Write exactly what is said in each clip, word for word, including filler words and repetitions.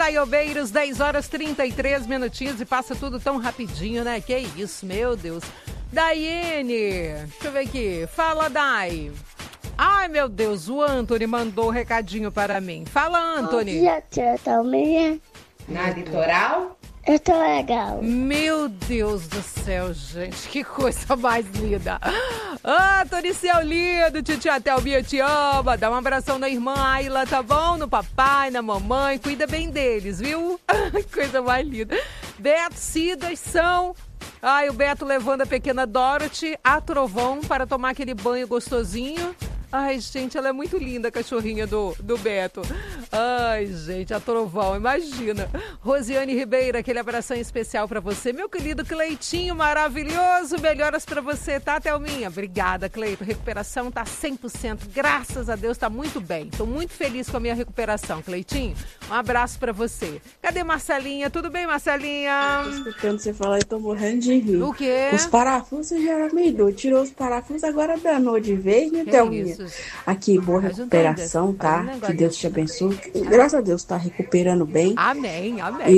Taiobeiros, dez horas e trinta e três minutinhos e passa tudo tão rapidinho, né? Que isso, meu Deus. Daiane, deixa eu ver aqui. Fala, Dai. Ai, meu Deus, o Antony mandou um recadinho para mim. Fala, Antony. Bom dia, tia Thalminha. Na Litoral? Eu tô legal. Meu Deus do céu, gente, que coisa mais linda. Antony, seu lindo, titia Thelminha te ama. Dá um abração na irmã Ayla, tá bom? No papai, na mamãe, cuida bem deles, viu? Coisa mais linda. Beto, Cidas são... Ai, o Beto levando a pequena Dorothy a Trovão para tomar aquele banho gostosinho. Ai, gente, ela é muito linda, a cachorrinha do, do Beto. Ai, gente, a Trovão, imagina. Rosiane Ribeiro, aquele abração especial pra você. Meu querido Cleitinho, maravilhoso. Melhoras pra você, tá, Thelminha? Obrigada, Cleito. Recuperação tá cem por cento. Graças a Deus, tá muito bem. Tô muito feliz com a minha recuperação, Cleitinho. Um abraço pra você. Cadê Marcelinha? Tudo bem, Marcelinha? Tô escutando você falar e tô morrendo de rir. O quê? Os parafusos já era meio doido. Tirou os parafusos, agora danou de vez, né, Thelminha? Aqui, boa recuperação, tá? Que Deus te abençoe. Graças a Deus, tá recuperando bem. Amém, amém.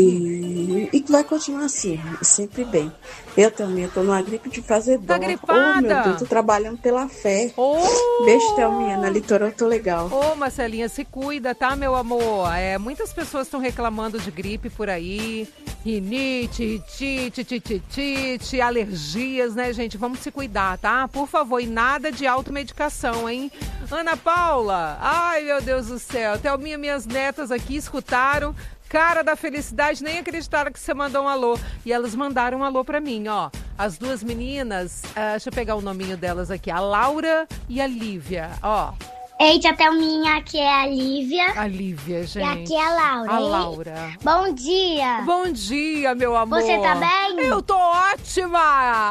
E, e que vai continuar assim, sempre bem. Eu também, eu tô numa gripe de fazer dó. Tá gripada? Oh, meu Deus, tô trabalhando pela fé. Oh. Beijo, Thelminha, na Litoral eu tô legal. Ô, Marcelinha, se cuida, tá, meu amor? É, muitas pessoas estão reclamando de gripe por aí. Rinite, ritite, tititite, alergias, né, gente? Vamos se cuidar, tá? Por favor, e nada de automedicação, hein? Ana Paula, ai, meu Deus do céu. Thelminha, minhas netas aqui escutaram. Cara da felicidade, nem acreditaram que você mandou um alô. E elas mandaram um alô pra mim, ó. As duas meninas, uh, deixa eu pegar o nominho delas aqui. A Laura e a Lívia, ó. Ei, tia Thelminha, aqui é a Lívia. A Lívia, gente. E aqui é a Laura. A hein? Laura. Bom dia. Bom dia, meu amor. Você tá bem? Eu tô ótima.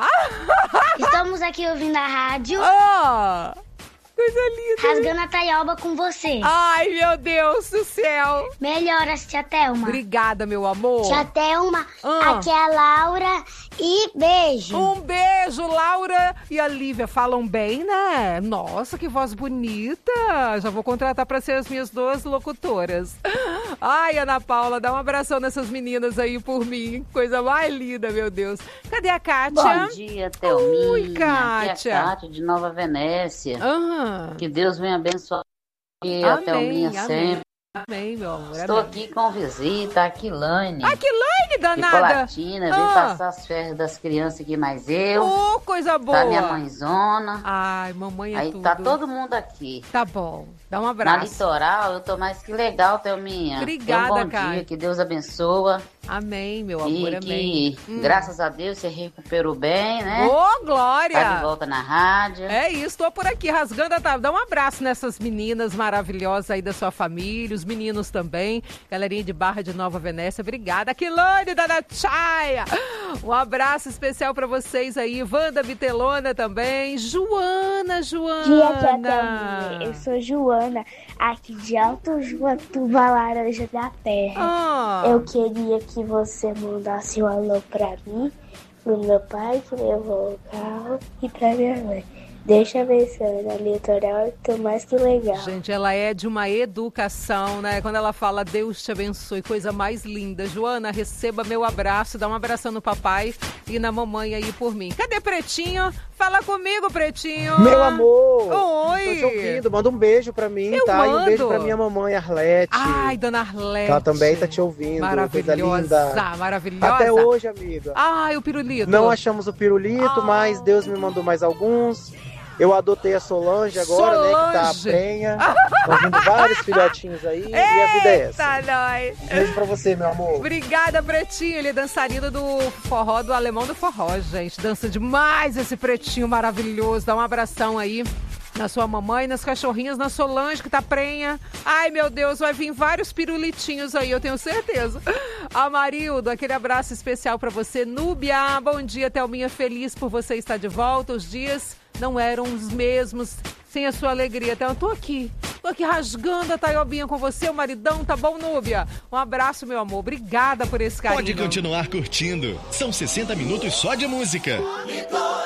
Estamos aqui ouvindo a rádio. Ah, coisa linda. Rasgando a taioba com você. Ai, meu Deus do céu. Melhoras, tia Thelma. Obrigada, meu amor. Tia Thelma, Ah. aqui é a Laura e beijo. Um beijo, Laura e a Lívia falam bem, né? Nossa, que voz bonita. Já vou contratar para ser as minhas duas locutoras. Ai, Ana Paula, dá um abração nessas meninas aí por mim. Coisa mais linda, meu Deus. Cadê a Kátia? Bom dia, Thelminha. Oi, Kátia. Aqui é a Kátia de Nova Venécia. Aham. Que Deus venha abençoar Amém, a Thelminha amém. sempre. Amém, meu amor. Estou amém. aqui com visita, a Quilane. Ah, que Laine, De danada. Colatina, vim Ah. passar as férias das crianças aqui, mais eu. Ô, coisa boa. Tá minha mãezona. Ai, mamãe é Aí tudo. tá todo mundo aqui. Tá bom. Dá um Na abraço. Litoral, eu tô mais que legal, Thelminha. Obrigada, Tenha um bom Kátia. dia, que Deus abençoa. Amém, meu amor, E amém. que, Hum. graças a Deus, você recuperou bem, né? Ô, Glória! Tá de volta na rádio. É isso, tô por aqui rasgando a tábua. Dá um abraço nessas meninas maravilhosas aí da sua família, os meninos também. Galerinha de Barra de Nova Venécia, obrigada. Aquilane da Nataia. Um abraço especial pra vocês aí. Wanda Bitelona também. Joana, Joana. Dia, tia Thelminha. Eu sou Joana, aqui de Alto Joatuba, Laranja da Terra. Ah. Eu queria que você mandasse um alô pra mim, pro meu pai que levou o carro e pra minha mãe. Deixa abençoar na Litoral, tô mais que legal. Gente, ela é de uma educação, né? Quando ela fala Deus te abençoe, coisa mais linda. Joana, receba meu abraço, dá um abração no papai e na mamãe aí por mim. Cadê Pretinho? Fala comigo, Pretinho. Meu amor! Oi! Tô te ouvindo, manda um beijo pra mim, Eu tá? E um beijo mando. pra minha mamãe, Arlete. Ai, dona Arlete. Ela também tá te ouvindo, coisa linda. Maravilhosa, maravilhosa. Até hoje, amiga. Ai, o pirulito. Não achamos o pirulito, Ah. mas Deus me mandou mais alguns. Eu adotei a Solange agora, né, que tá a Solange. prenha. Estão vindo vários filhotinhos aí e a vida é essa. Eita, nós. Beijo pra você, meu amor. Obrigada, Pretinho. Ele é dançarino do forró, do Alemão do Forró, gente. Dança demais esse Pretinho maravilhoso. Dá um abração aí na sua mamãe, nas cachorrinhas, na Solange, que tá prenha. Ai, meu Deus, vai vir vários pirulitinhos aí, eu tenho certeza. A Marildo, aquele abraço especial pra você. Núbia, bom dia, Thelminha. Feliz por você estar de volta. Os dias não eram os mesmos sem a sua alegria. Então, eu tô aqui, tô aqui rasgando a taiobinha com você, o maridão, tá bom, Núbia? Um abraço, meu amor. Obrigada por esse carinho. Pode continuar curtindo. São sessenta minutos só de música.